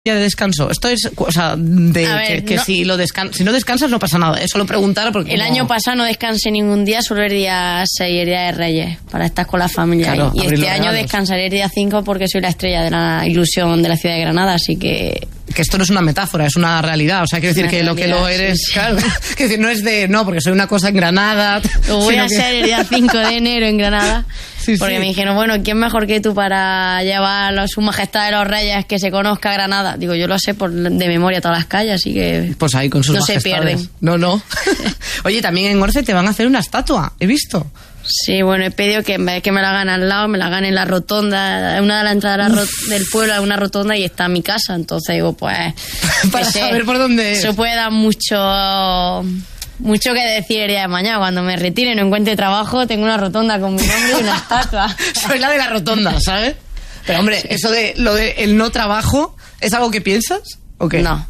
de descanso. Esto es, o sea, si no descansas no pasa nada. Eso lo preguntara porque... El año pasado no descansé ningún día, solo el día 6, el día de Reyes, para estar con la familia. Claro, y este año descansaré el día 5 porque soy la estrella de la ilusión de la ciudad de Granada, así que... Que esto no es una metáfora, es una realidad. O sea, quiero decir que realidad, lo que lo eres... Sí. Claro, quiero decir, no es de... No, porque soy una cosa en Granada... Lo voy a hacer el día 5 de enero en Granada. Sí, porque me dijeron, bueno, ¿quién mejor que tú para llevar a su majestad de los reyes que se conozca Granada? Digo, yo lo sé de memoria todas las calles, así que... Pues ahí con sus majestades. Se pierden. No. Oye, también en Orce te van a hacer una estatua, he visto. Sí, bueno, he pedido que me la hagan al lado, me la hagan en la rotonda, una de las entradas del pueblo, una rotonda, y está mi casa, entonces digo, pues... Para saber por dónde es. Eso puede dar mucho que decir el día de mañana. Cuando me retire y no encuentre trabajo, tengo una rotonda con mi nombre y una estatua. Soy la de la rotonda, ¿sabes? Pero hombre, eso de lo de el no trabajo, ¿es algo que piensas? ¿O qué? No,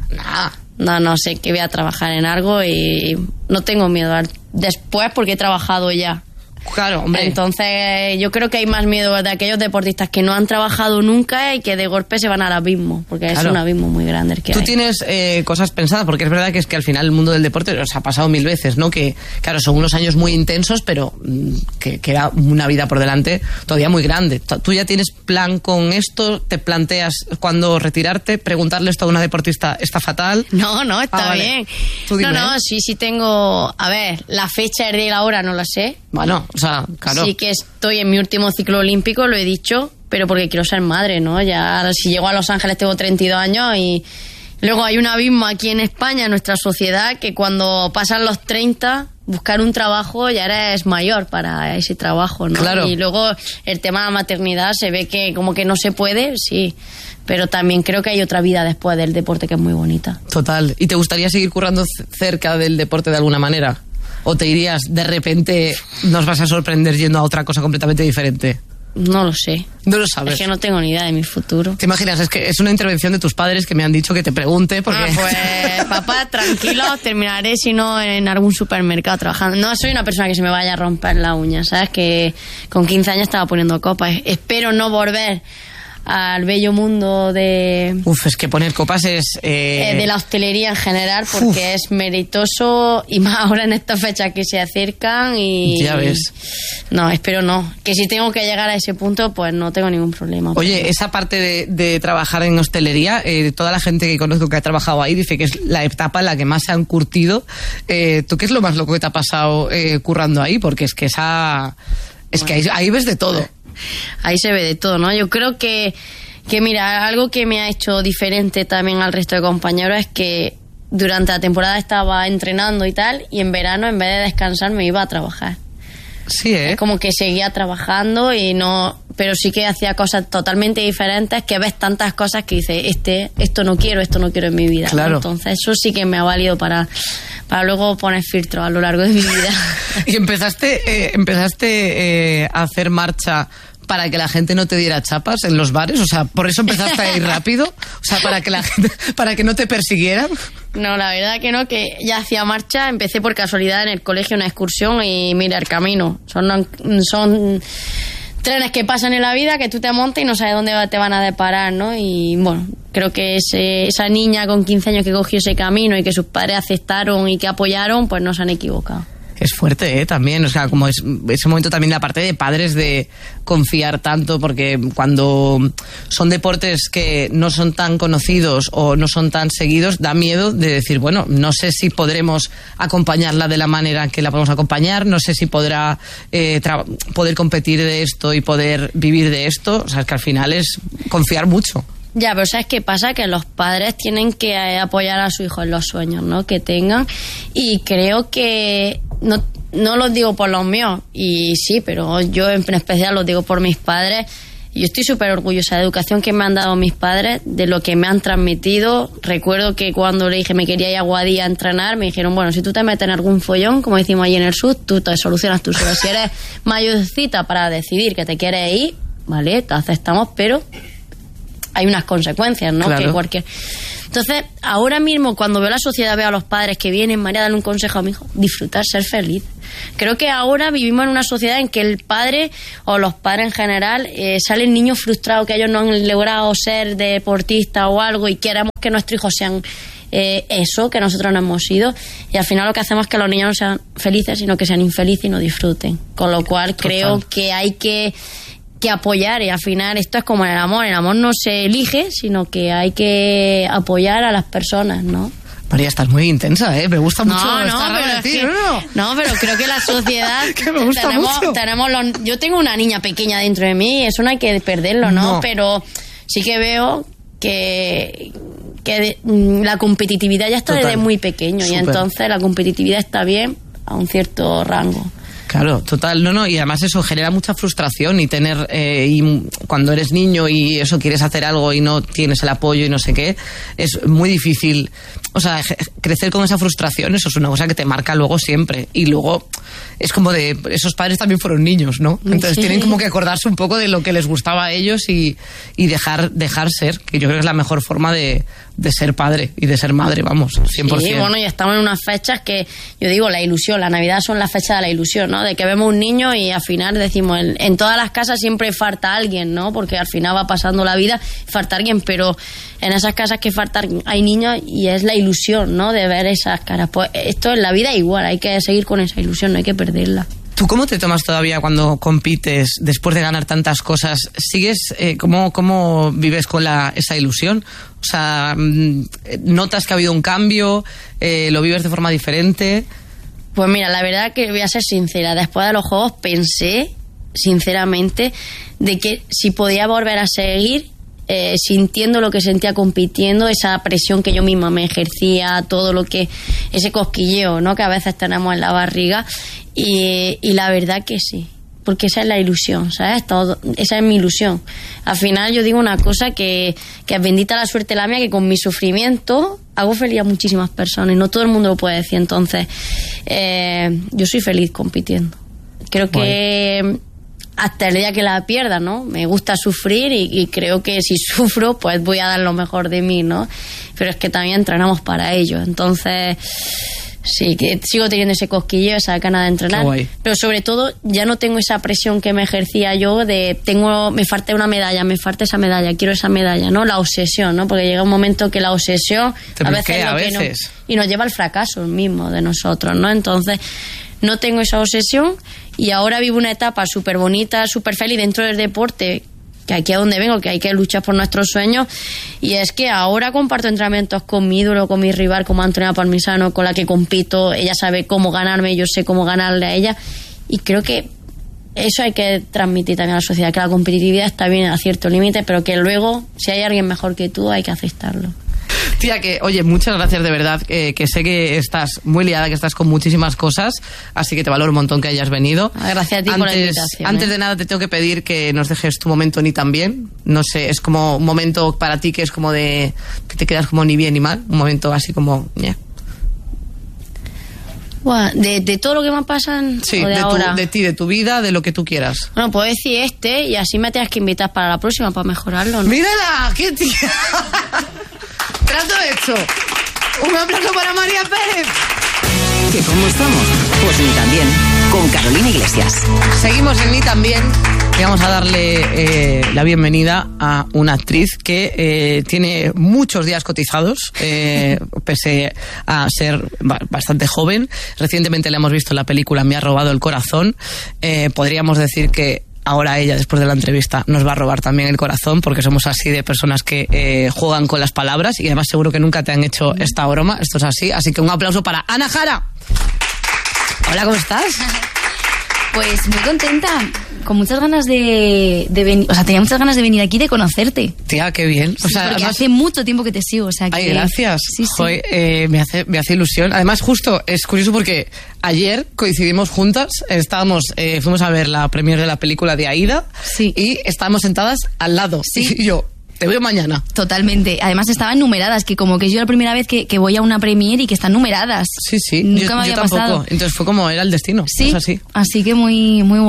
sé que voy a trabajar en algo y no tengo miedo después porque he trabajado ya. Claro, hombre. Entonces yo creo que hay más miedo de aquellos deportistas que no han trabajado nunca y que de golpe se van al abismo, porque claro, es un abismo muy grande el que hay. Tú tienes cosas pensadas, porque es verdad que al final el mundo del deporte os ha pasado 1000 veces, ¿no? Que claro, son unos años muy intensos, pero que queda una vida por delante todavía muy grande. ¿Tú ya tienes plan con esto? ¿Te planteas cuándo retirarte? ¿Preguntarle esto a una deportista está fatal? No, está bien. Tú dime. No, sí tengo... A ver, la fecha, el día y la hora no la sé. Bueno, o sea, claro. Sí que estoy en mi último ciclo olímpico, lo he dicho, pero porque quiero ser madre, ¿no? Ya si llego a Los Ángeles tengo 32 años y luego hay un abismo aquí en España, en nuestra sociedad, que cuando pasan los 30, buscar un trabajo ya eres mayor para ese trabajo, ¿no? Claro. Y luego el tema de la maternidad se ve que como que no se puede, sí, pero también creo que hay otra vida después del deporte que es muy bonita. Total. ¿Y te gustaría seguir currando cerca del deporte de alguna manera? ¿O te irías, de repente, nos vas a sorprender yendo a otra cosa completamente diferente? No lo sé. No lo sabes. Es que no tengo ni idea de mi futuro. ¿Te imaginas? Es que es una intervención de tus padres que me han dicho que te pregunte porque... Pues, papá, tranquilo, terminaré si no en algún supermercado trabajando. No soy una persona que se me vaya a romper la uña, ¿sabes? Que con 15 años estaba poniendo copas. Espero no volver al bello mundo de... Es que poner copas es... de la hostelería en general, porque es meritoso, y más ahora en estas fechas que se acercan y... Ya ves. No, espero no. Que si tengo que llegar a ese punto, pues no tengo ningún problema. Oye, esa parte de trabajar en hostelería, toda la gente que conozco que ha trabajado ahí dice que es la etapa en la que más se han curtido. ¿Tú qué es lo más loco que te ha pasado currando ahí? Porque es que ahí ves de todo. Ahí se ve de todo, ¿no? Yo creo que mira, algo que me ha hecho diferente también al resto de compañeros es que durante la temporada estaba entrenando y tal, y en verano, en vez de descansar, me iba a trabajar. Sí, Es como que seguía trabajando y no... Pero sí que hacía cosas totalmente diferentes, que ves tantas cosas que dices, esto no quiero en mi vida. Claro. ¿No? Entonces eso sí que me ha valido para luego poner filtro a lo largo de mi vida. ¿Y empezaste a hacer marcha para que la gente no te diera chapas en los bares? O sea, ¿por eso empezaste a ir rápido? O sea, para que no te persiguieran. No, la verdad que no, que ya hacía marcha. Empecé por casualidad en el colegio una excursión y mira el camino. Son trenes que pasan en la vida, que tú te montas y no sabes dónde te van a deparar, ¿no? Y bueno, creo que esa niña con 15 años que cogió ese camino y que sus padres aceptaron y que apoyaron, pues no se han equivocado. Es fuerte, también, o sea, como ese momento también la parte de padres de confiar tanto, porque cuando son deportes que no son tan conocidos o no son tan seguidos, da miedo de decir, bueno, no sé si podremos acompañarla de la manera que la podemos acompañar, no sé si podrá poder competir de esto y poder vivir de esto, o sea, es que al final es confiar mucho. Ya, pero ¿sabes qué pasa? Que los padres tienen que apoyar a su hijo en los sueños, ¿no? Que tengan. Y creo que no los digo por los míos, y sí, pero yo en especial los digo por mis padres. Yo estoy súper orgullosa de la educación que me han dado mis padres, de lo que me han transmitido. Recuerdo que cuando le dije me quería ir a Guadía a entrenar, me dijeron, bueno, si tú te metes en algún follón, como decimos allí en el sur, tú te solucionas tú solo. Si eres mayorcita para decidir que te quieres ir, vale, te aceptamos, pero hay unas consecuencias, ¿no? Claro. Que cualquier... Entonces, ahora mismo, cuando veo la sociedad, veo a los padres que vienen, María, darle un consejo a mi hijo, disfrutar, ser feliz. Creo que ahora vivimos en una sociedad en que el padre, o los padres en general, salen niños frustrados que ellos no han logrado ser deportistas o algo y queremos que nuestros hijos sean eso, que nosotros no hemos sido, y al final lo que hacemos es que los niños no sean felices, sino que sean infelices y no disfruten. Con lo cual creo que hay que apoyar, y al final esto es como en el amor no se elige, sino que hay que apoyar a las personas, ¿no? María, estás muy intensa, me gusta mucho No, pero creo que la sociedad que me gusta mucho. Yo tengo una niña pequeña dentro de mí, eso no hay que perderlo, ¿no? Pero sí que veo que la competitividad ya está desde muy pequeño. Súper. Y entonces la competitividad está bien a un cierto rango. Claro, total, y además eso genera mucha frustración y tener, y cuando eres niño y eso quieres hacer algo y no tienes el apoyo y no sé qué, es muy difícil, o sea, crecer con esa frustración, eso es una cosa que te marca luego siempre, y luego es como de, esos padres también fueron niños, ¿no? Entonces tienen como que acordarse un poco de lo que les gustaba a ellos y dejar ser, que yo creo que es la mejor forma de ser padre y de ser madre, vamos, 100%. Sí, bueno, y estamos en unas fechas que, yo digo, la ilusión, la Navidad son las fechas de la ilusión, ¿no? De que vemos un niño y al final decimos, en todas las casas siempre falta alguien, ¿no? Porque al final va pasando la vida, falta alguien, pero en esas casas que faltan hay niños y es la ilusión, ¿no? De ver esas caras. Pues esto en la vida igual, hay que seguir con esa ilusión, no hay que perderla. ¿Tú cómo te tomas todavía cuando compites después de ganar tantas cosas? ¿Sigues, cómo vives con esa ilusión? O sea, ¿notas que ha habido un cambio? ¿Lo vives de forma diferente? Pues mira, la verdad que voy a ser sincera. Después de los Juegos pensé, sinceramente, de que si podía volver a seguir sintiendo lo que sentía compitiendo, esa presión que yo misma me ejercía, todo lo que, ese cosquilleo, ¿no? Que a veces tenemos en la barriga, y la verdad que sí, porque esa es la ilusión, ¿sabes? Esa es mi ilusión. Al final yo digo una cosa, que es bendita la suerte la mía, que con mi sufrimiento hago feliz a muchísimas personas y no todo el mundo lo puede decir. Entonces yo soy feliz compitiendo. Creo que hasta el día que la pierda, ¿no? Me gusta sufrir y creo que si sufro, pues voy a dar lo mejor de mí, ¿no? Pero es que también entrenamos para ello. Entonces, sí, que sigo teniendo ese cosquilleo, esa gana de entrenar. Pero sobre todo, ya no tengo esa presión que me ejercía yo me falta una medalla, me falta esa medalla, quiero esa medalla, ¿no? La obsesión, ¿no? Porque llega un momento que la obsesión a veces y nos lleva al fracaso mismo de nosotros, ¿no? Entonces, no tengo esa obsesión y ahora vivo una etapa súper bonita, súper feliz dentro del deporte, que aquí a donde vengo, que hay que luchar por nuestros sueños, y es que ahora comparto entrenamientos con mi ídolo, con mi rival, como Antonella Palmisano, con la que compito. Ella sabe cómo ganarme, yo sé cómo ganarle a ella, y creo que eso hay que transmitir también a la sociedad, que la competitividad está bien a cierto límite, pero que luego, si hay alguien mejor que tú, hay que aceptarlo. Tía, oye, muchas gracias de verdad, que sé que estás muy liada, que estás con muchísimas cosas, así que te valoro un montón que hayas venido. Gracias a ti por la invitación. Antes de nada te tengo que pedir que nos dejes tu momento ni tan bien. No sé, es como un momento para ti que es como de que te quedas como ni bien ni mal, un momento así como... Yeah. ¿De todo lo que me pasa? Sí, o de ti, de tu vida, de lo que tú quieras. Bueno, puedo decir y así me tienes que invitar para la próxima, para mejorarlo, ¿no? ¡Mírala! ¡Qué tía! ¡Trato hecho! ¡Un aplauso para María Pérez! ¿Que cómo estamos? Pues ni tan bien, con Carolina Iglesias. Seguimos en Ni tan bien y vamos a darle la bienvenida a una actriz que tiene muchos días cotizados, pese a ser bastante joven. Recientemente la hemos visto en la película Me ha robado el corazón. Podríamos decir que ahora ella, después de la entrevista, nos va a robar también el corazón, porque somos así de personas que juegan con las palabras, y además seguro que nunca te han hecho esta broma. Esto es así. Así que un aplauso para Ana Jara. Hola, ¿cómo estás? Pues muy contenta, con muchas ganas de venir, o sea, tenía muchas ganas de venir aquí, de conocerte. Tía, qué bien. O sea, porque además, hace mucho tiempo que te sigo, o sea que... Ay, gracias. Sí. Joder, me hace ilusión. Además, justo, es curioso porque ayer coincidimos juntas, fuimos a ver la premier de la película de Aida, sí, y estábamos sentadas al lado. Sí. Y yo... Te veo mañana. Totalmente. Además estaban numeradas, que como que es yo la primera vez que voy a una premier y que están numeradas. Sí. Nunca me había tampoco. pasado. Entonces fue como era el destino. Sí, es así. Así que muy, muy guay.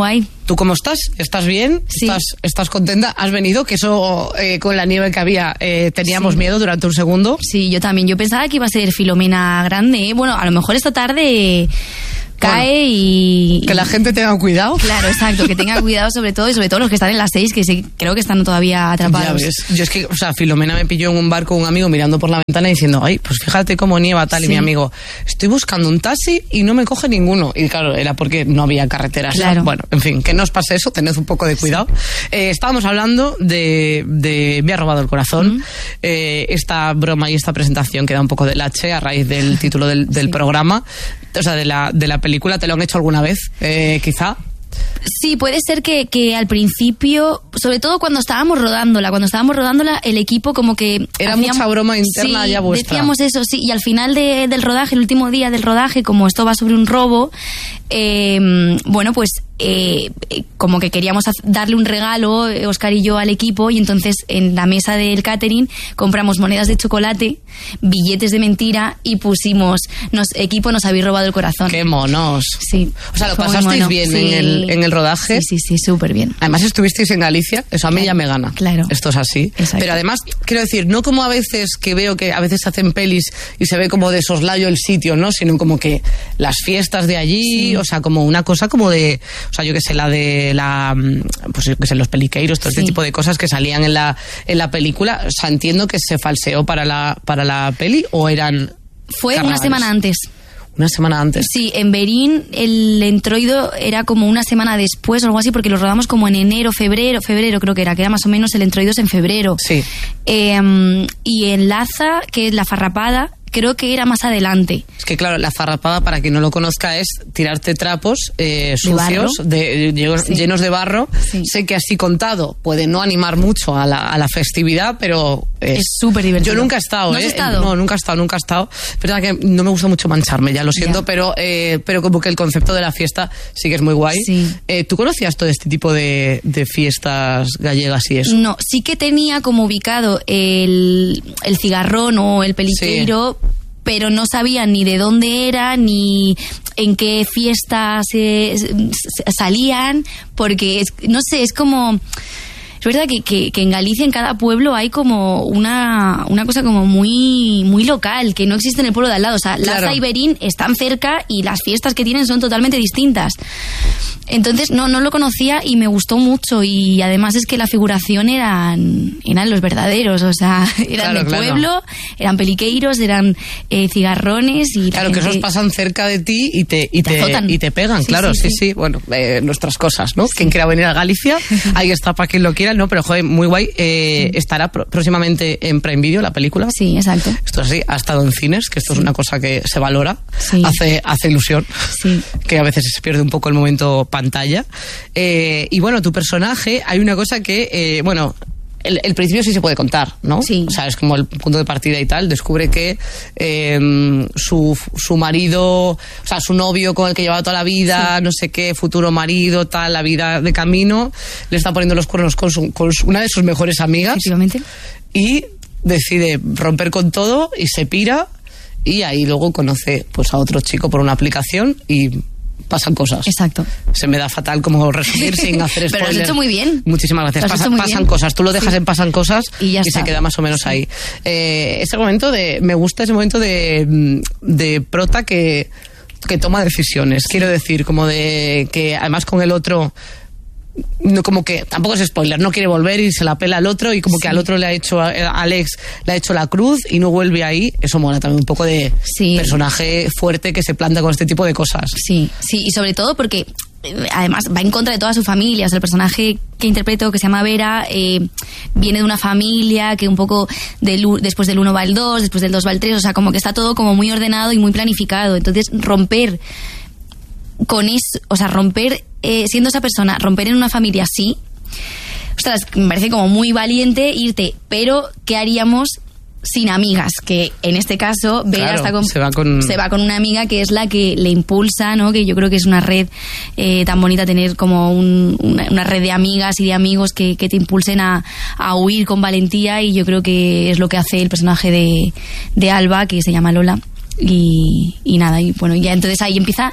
¿Tú cómo estás? ¿Estás bien? Sí. ¿Estás contenta? ¿Has venido? Que eso, con la nieve que había, teníamos miedo durante un segundo. Sí, yo también. Yo pensaba que iba a ser Filomena grande, ¿eh? Bueno, a lo mejor esta tarde cae y... Que la gente tenga cuidado. Claro, exacto, que tenga cuidado sobre todo, y sobre todo los que están en las 6, que sí, creo que están todavía atrapados. Ya ves. Yo es que, o sea, Filomena me pilló en un bar con un amigo mirando por la ventana diciendo, ay, pues fíjate cómo nieva tal, y mi amigo, estoy buscando un taxi y no me coge ninguno. Y claro, era porque no había carreteras. Claro. Bueno, en fin, que no os pase eso, tened un poco de cuidado. Estábamos hablando de Me ha robado el corazón, esta broma y esta presentación que da un poco de lache a raíz del título del programa, o sea, de la película. ¿Te lo han hecho alguna vez, quizá? Sí, puede ser que al principio, sobre todo cuando estábamos rodándola, el equipo como que... Era mucha broma interna ya vuestra. Decíamos eso, sí, y al final del rodaje, el último día del rodaje, como esto va sobre un robo, bueno, pues como que queríamos darle un regalo, Óscar y yo, al equipo, y entonces en la mesa del catering compramos monedas de chocolate, billetes de mentira y pusimos, equipo, nos habéis robado el corazón. ¡Qué monos! Sí. O sea, ¿lo fue pasasteis bien en el rodaje? Sí, súper bien. Además estuvisteis en Galicia, eso a mí ya me gana. Claro. Esto es así. Exacto. Pero además, quiero decir, no como a veces que veo que a veces hacen pelis y se ve como de soslayo el sitio, ¿no? Sino como que las fiestas de allí, o sea, como una cosa como de... O sea, yo que sé, pues yo que sé, los peliqueiros, todo este tipo de cosas que salían en la película. O sea, entiendo que se falseó para la peli, ¿o eran...? Fue carnavales? Una semana antes. Una semana antes. Sí, en Berín el introido era como una semana después o algo así, porque lo rodamos como en enero, febrero creo que era más o menos, el introido es en febrero. Sí. Y en Laza, que es la farrapada, creo que era más adelante. Es que claro, la farrapada, para quien no lo conozca, es tirarte trapos sucios, llenos de barro. Sí. Sé que así contado puede no animar mucho a la festividad, pero es súper divertido. Yo nunca he estado, ¿No has estado? No, nunca he estado. Es verdad que no me gusta mucho mancharme, ya lo siento, pero como que el concepto de la fiesta sí que es muy guay. Sí. ¿Tú conocías todo este tipo de fiestas gallegas y eso? No, sí que tenía como ubicado el cigarrón o el peliqueiro, pero no sabía ni de dónde era, ni en qué fiestas salían, porque, no sé, es como... Es verdad que en Galicia, en cada pueblo, hay como una cosa como muy, muy local, que no existe en el pueblo de al lado. O sea, claro. Laza y Berín están cerca y las fiestas que tienen son totalmente distintas. Entonces, no lo conocía y me gustó mucho. Y además es que la figuración eran los verdaderos. O sea, eran de pueblo, eran peliqueiros, eran cigarrones. Y claro, que esos pasan cerca de ti y te pegan, sí, claro, sí. sí. Bueno, nuestras cosas, ¿no? Sí. Quien quiera venir a Galicia, ahí está para quien lo quiera, ¿no? Pero, joder, muy guay. Estará próximamente en Prime Video la película. Sí, exacto. Esto es así, ha estado en cines, que esto es una cosa que se valora, hace ilusión, que a veces se pierde un poco el momento pantalla. Y bueno, tu personaje, hay una cosa que, el principio sí se puede contar, ¿no? Sí. O sea, es como el punto de partida y tal. Descubre que su marido, o sea, su novio con el que llevaba toda la vida, no sé qué, futuro marido, tal, la vida de camino, le está poniendo los cuernos con una de sus mejores amigas. Efectivamente. Y decide romper con todo y se pira, y ahí luego conoce pues a otro chico por una aplicación y pasan cosas. Exacto. Se me da fatal como resumir sin hacer spoiler. Pero lo has hecho muy bien. Muchísimas gracias. Pasan cosas. Tú lo dejas en pasan cosas y se queda más o menos ahí. Me gusta ese momento de prota que toma decisiones. Quiero decir, como de que además con el otro... No, como que tampoco es spoiler, no quiere volver y se la pela al otro, y como que al otro Alex le ha hecho la cruz y no vuelve ahí. Eso mola también un poco de personaje fuerte que se planta con este tipo de cosas. Sí, y sobre todo porque además va en contra de toda su familia. O sea, el personaje que interpreto, que se llama Vera, viene de una familia que un poco después del 1 va el 2, después del 2 va el 3, o sea, como que está todo como muy ordenado y muy planificado. Entonces romper con eso, o sea, siendo esa persona, romper en una familia así, ostras, me parece como muy valiente irte. Pero ¿qué haríamos sin amigas? Que en este caso Vera se va con una amiga que es la que le impulsa, ¿no? Que yo creo que es una red tan bonita, tener como una red de amigas y de amigos que te impulsen a huir con valentía, y yo creo que es lo que hace el personaje de Alba, que se llama Lola. Y nada, y bueno, ya entonces ahí empieza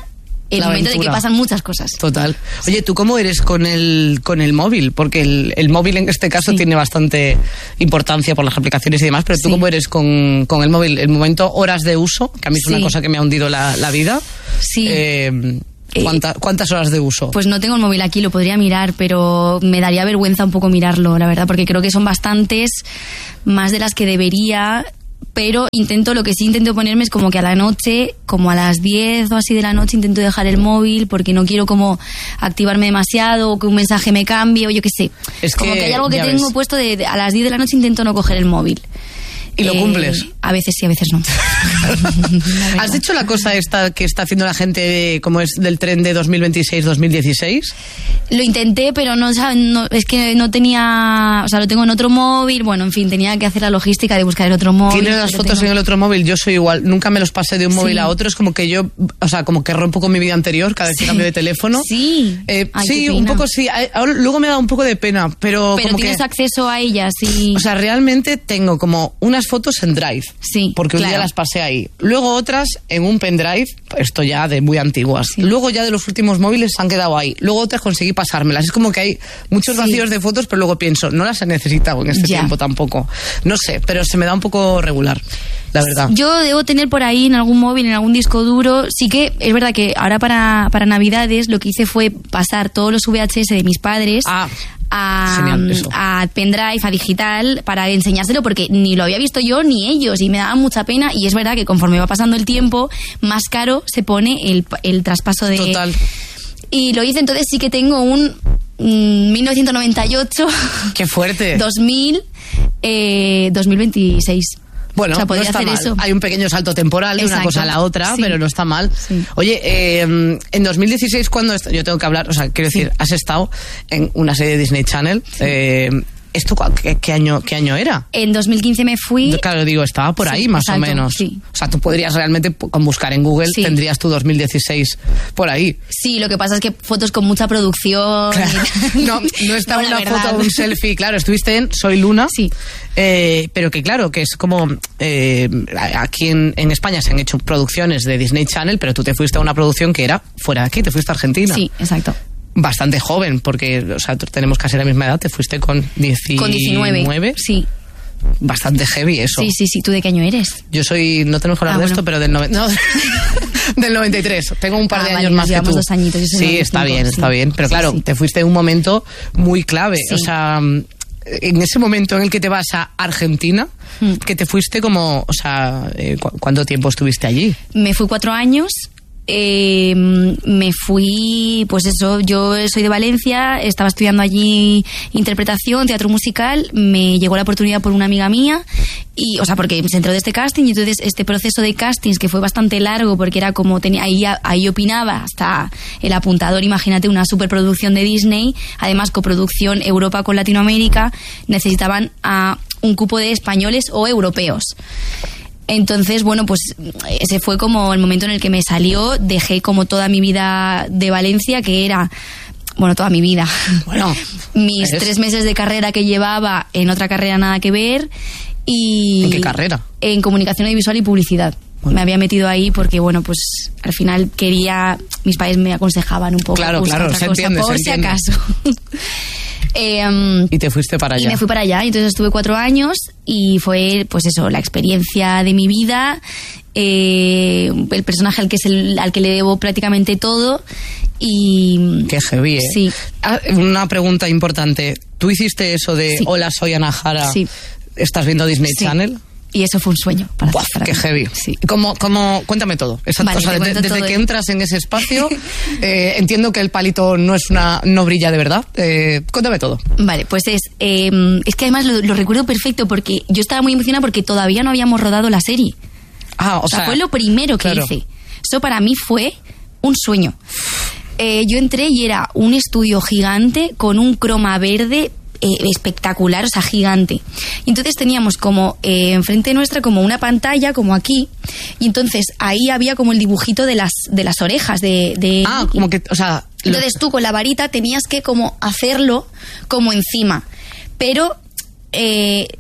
el momento de que pasan muchas cosas. Total. Oye, ¿tú cómo eres con el móvil? Porque el móvil en este caso tiene bastante importancia por las aplicaciones y demás, pero ¿tú cómo eres con el móvil? El momento, horas de uso, que a mí es una cosa que me ha hundido la vida. Sí. ¿Cuántas horas de uso? Pues no tengo el móvil aquí, lo podría mirar, pero me daría vergüenza un poco mirarlo, la verdad, porque creo que son bastantes, más de las que debería, pero lo que sí intento ponerme es como que a la noche, como a las 10 o así de la noche, intento dejar el móvil porque no quiero como activarme demasiado o que un mensaje me cambie o yo qué sé. Es como que hay algo que tengo puesto a las 10 de la noche intento no coger el móvil. ¿Y lo cumples? A veces sí, a veces no. ¿Has dicho la cosa esta que está haciendo la gente, como es del tren de 2026-2016? Lo intenté, pero no, es que no tenía... O sea, lo tengo en otro móvil. Bueno, en fin, tenía que hacer la logística de buscar el otro móvil. ¿Tienes las fotos en el otro móvil? Yo soy igual. Nunca me los pasé de un móvil a otro. Es como que yo... O sea, como que rompo con mi vida anterior cada vez que cambio de teléfono. Sí. Sí, un poco sí. Ahora, luego me da un poco de pena, pero como tienes acceso a ellas, sí. O sea, realmente tengo como unas fotos en Drive. Sí, porque un día las pasé ahí. Luego otras en un pendrive, esto ya de muy antiguas. Sí. Luego ya de los últimos móviles se han quedado ahí. Luego otras conseguí pasármelas. Es como que hay muchos vacíos de fotos, pero luego pienso, no las he necesitado en este tiempo tampoco. No sé, pero se me da un poco regular, la verdad. Yo debo tener por ahí en algún móvil, en algún disco duro. Sí que es verdad que ahora para Navidades lo que hice fue pasar todos los VHS de mis padres a pendrive, a digital, para enseñárselo, porque ni lo había visto yo ni ellos, y me daba mucha pena. Y es verdad que conforme va pasando el tiempo, más caro se pone el traspaso de... Total. Y lo hice, entonces sí que tengo un 1998... ¡Qué fuerte! 2000, 2026... Bueno, o sea, no está hacer mal. Eso. Hay un pequeño salto temporal de una cosa a la otra, pero no está mal. Sí. Oye, en 2016, cuando yo tengo que hablar, o sea, quiero decir, has estado en una serie de Disney Channel. ¿Esto qué año era? En 2015 me fui. Claro, digo, estaba por ahí más o menos. Sí. O sea, tú podrías realmente, con buscar en Google, tendrías tu 2016 por ahí. Sí, lo que pasa es que fotos con mucha producción. Claro. No está una foto, un selfie. Claro, estuviste en Soy Luna. Sí. Pero que claro, que es como aquí en España se han hecho producciones de Disney Channel, pero tú te fuiste a una producción que era fuera de aquí, te fuiste a Argentina. Sí, exacto. Bastante joven, porque, o sea, tenemos casi la misma edad, te fuiste con 19. Sí. Bastante heavy eso. Sí. ¿Tú de qué año eres? Yo soy, no tenemos que hablar de esto, pero del 93. Tengo un par de años más que tú. 2 añitos. Yo soy está bien. Pero claro, te fuiste en un momento muy clave. Sí. O sea, en ese momento en el que te vas a Argentina, que te fuiste como, o sea, ¿cuánto tiempo estuviste allí? Me fui 4 años. Me fui, pues eso, yo soy de Valencia, estaba estudiando allí interpretación, teatro musical, me llegó la oportunidad por una amiga mía, y, o sea, porque se entró de este casting, y entonces este proceso de castings, que fue bastante largo, porque era como, ahí opinaba hasta el apuntador, imagínate, una superproducción de Disney, además coproducción Europa con Latinoamérica, necesitaban a un cupo de españoles o europeos. Entonces, bueno, pues ese fue como el momento en el que me salió. Dejé como toda mi vida de Valencia, que era, bueno, toda mi vida. Bueno, mis 3 meses de carrera que llevaba en otra carrera nada que ver. Y ¿en qué carrera? En comunicación audiovisual y publicidad. Bueno. Me había metido ahí porque, bueno, pues al final mis padres me aconsejaban un poco. Claro, se entiende. Por si acaso. Y te fuiste para allá. Y me fui para allá, entonces estuve 4 años y fue, pues eso, la experiencia de mi vida, el personaje al que le debo prácticamente todo. Y qué heavy, ¿eh? Sí. Una pregunta importante. ¿Tú hiciste eso de hola, soy Ana Jara? Sí. ¿Estás viendo Disney Channel? Y eso fue un sueño para qué mí. Heavy. Sí. Cuéntame todo. Vale, o sea, desde que entras en ese espacio, entiendo que el palito no brilla de verdad. Cuéntame todo. Vale, pues es que además lo recuerdo perfecto, porque yo estaba muy emocionada porque todavía no habíamos rodado la serie. O sea, fue lo primero que hice. Eso para mí fue un sueño. Yo entré y era un estudio gigante con un croma verde espectacular, o sea, gigante. Y entonces teníamos como enfrente nuestra como una pantalla, como aquí, y entonces ahí había como el dibujito de las orejas de como que, o sea... Entonces tú con la varita tenías que como hacerlo como encima. Pero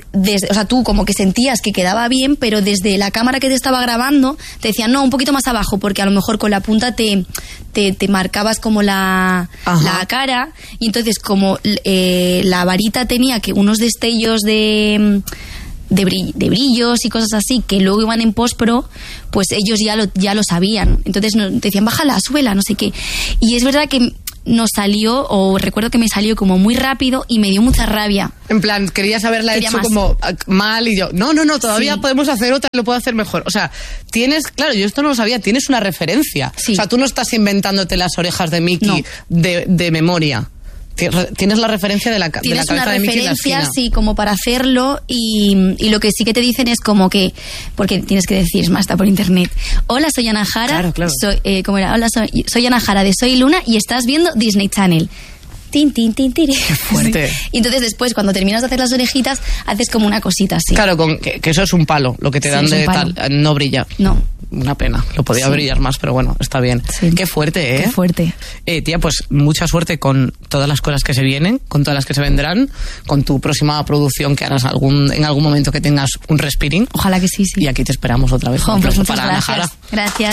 o sea, tú como que sentías que quedaba bien, pero desde la cámara que te estaba grabando te decían, no, un poquito más abajo, porque a lo mejor con la punta te marcabas como la cara, y entonces como la varita tenía que unos destellos de brillos y cosas así que luego iban en post-pro, pues ellos ya lo sabían. Entonces te decían, bájala, súbela, no sé qué. Y es verdad que nos salió, o recuerdo que me salió como muy rápido y me dio mucha rabia. En plan, querías haberla hecho más. como mal y yo, no, todavía podemos hacer otra, lo puedo hacer mejor. O sea, claro, yo esto no lo sabía, tienes una referencia. Sí. O sea, tú no estás inventándote las orejas de Mickey de memoria. Tienes la referencia de la cabeza de Mickey en la esquina. Tienes una referencia, sí, como para hacerlo, y lo que sí que te dicen es como que, porque tienes que decir, es más, está por internet. Hola, soy Ana Jara. Claro. ¿Cómo era? Hola, soy Ana Jara de Soy Luna y estás viendo Disney Channel. Tin, tin, tin, tin. Qué fuerte. Y entonces después, cuando terminas de hacer las orejitas, haces como una cosita así. Claro, que eso es un palo, lo que te dan de tal, no brilla. No. Una pena, lo podía brillar más, pero bueno, está bien. Sí. Qué fuerte, ¿eh? Qué fuerte. Tía, pues mucha suerte con todas las cosas que se vienen, con todas las que se vendrán, con tu próxima producción que harás en algún momento que tengas un respiring. Ojalá que sí. Y aquí te esperamos otra vez. Pues muchas para Ana Jara. Gracias.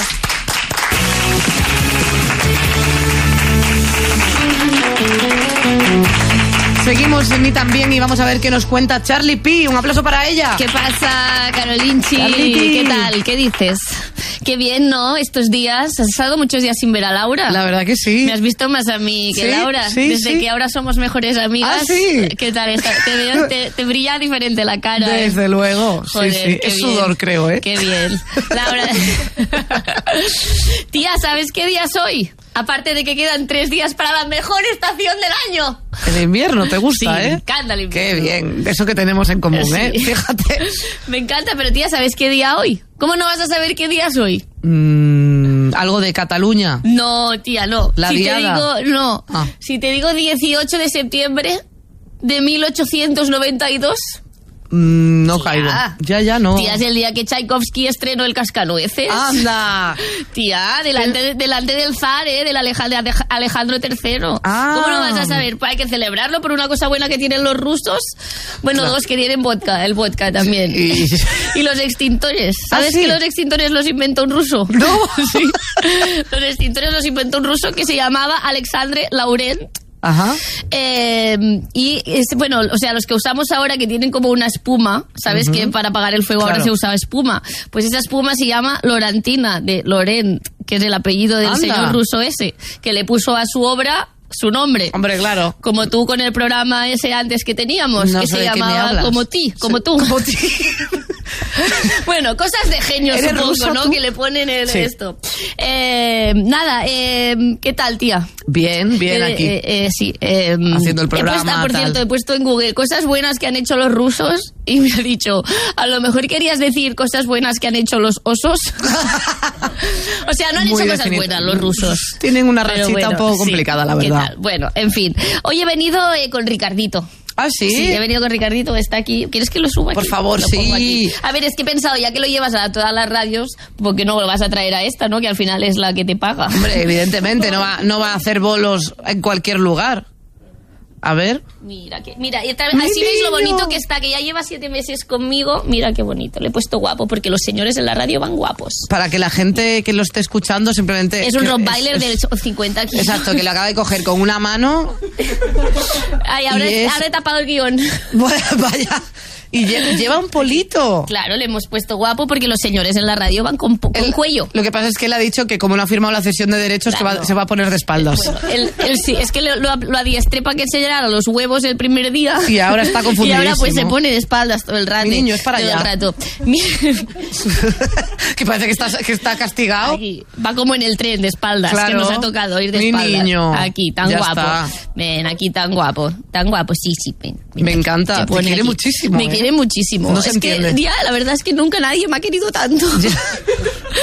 Seguimos en Ni También y vamos a ver qué nos cuenta Charlie P. Un aplauso para ella. ¿Qué pasa, Carolinchi? Charlie. ¿Qué tal? ¿Qué dices? Qué bien, ¿no? Estos días. ¿Has estado muchos días sin ver a Laura? La verdad que sí. Me has visto más a mí que Laura. Sí, Desde que ahora somos mejores amigas. ¿Ah, sí? ¿Qué tal? Te brilla diferente la cara. Desde luego. Joder, sí. Es sudor, creo, ¿eh? Qué bien. Laura. Tía, ¿sabes qué día es hoy? Aparte de que quedan 3 días para la mejor estación del año. El invierno, ¿te gusta, sí, eh? Me encanta el invierno. Qué bien, eso que tenemos en común, Sí. Fíjate. Me encanta, pero tía, ¿sabes qué día hoy? ¿Cómo no vas a saber qué día es hoy? Algo de Cataluña. No, tía, no. La diada. Te digo, no. Ah. Si te digo 18 de septiembre de 1892... No Tía. caigo. Ya no. Tía, es el día que Tchaikovsky estrenó el Cascanueces. ¡Anda! Tía, delante del zar, de Alejandro III. Ah. ¿Cómo no vas a saber? Hay que celebrarlo por una cosa buena que tienen los rusos. Bueno, Claro. 2 que tienen vodka, el vodka también. Y- Y los extintores. ¿Sabes ¿Ah, sí? que los extintores los inventó un ruso? No. Sí. Los extintores los inventó un ruso que se llamaba Alexandre Laurent. Ajá. Bueno, o sea, los que usamos ahora que tienen como una espuma, ¿sabes? Que para apagar el fuego ahora Claro. se usaba espuma. Pues esa espuma se llama Lorantina, de Laurent, que es el apellido del Anda. señor ruso ese, que le puso a su obra su nombre. Hombre, claro. Como tú con el programa ese antes que teníamos, No que sé se de qué me llamaba hablas. Como ti, como tú. Como ti. Bueno, cosas de genio, ¿Eres supongo, ruso, ¿no? tú? Que le ponen Sí. esto. ¿Qué tal, tía? Bien aquí. Sí. Haciendo el programa, Por tal. cierto, he puesto en Google cosas buenas que han hecho los rusos y me ha dicho, a lo mejor querías decir cosas buenas que han hecho los osos. O sea, no han Muy hecho cosas definido. buenas los rusos. Tienen una Pero rachita un bueno, poco sí. complicada, la ¿Qué verdad. tal? Bueno, en fin. Hoy he venido con Ricardito. ¿Ah, sí? Sí, he venido con Ricardito, está aquí. ¿Quieres que lo suba aquí? Por favor, Lo pongo sí. aquí. A ver, es que he pensado, ya que lo llevas a todas las radios, ¿por qué no lo vas a traer a esta, no? Que al final es la que te paga. Hombre, evidentemente, no va a hacer bolos en cualquier lugar. A ver. Mira, y así ¡Mi veis lo niño! bonito que está, que ya lleva 7 meses conmigo. Mira qué bonito, le he puesto guapo, porque los señores en la radio van guapos. Para que la gente que lo esté escuchando simplemente... Es un que Rottweiler de 50 kilos. Exacto, que lo acaba de coger con una mano. Ay, ahora Y es- he tapado el guión. Vaya. Y lleva un polito. Claro, le hemos puesto guapo porque los señores en la radio van con cuello. Lo que pasa es que él ha dicho que como no ha firmado la cesión de derechos, Claro. que se va a poner de espaldas. Bueno, él sí, es que lo adiestré para que enseñara los huevos el primer día. Y ahora está Y confundidísimo. ahora pues se pone de espaldas todo el rato. Mi niño, es para todo allá. el rato. Que parece que está castigado. Aquí, va como en el tren de espaldas, Claro. que nos ha tocado ir de Mi espaldas. niño. Aquí, tan Ya guapo. está. Ven, aquí tan guapo, sí, ven. Me encanta, Se te pone quiere aquí. muchísimo, Me ¿eh? quiere muchísimo. No se es entiende. que, ya, la verdad es que nunca nadie me ha querido tanto.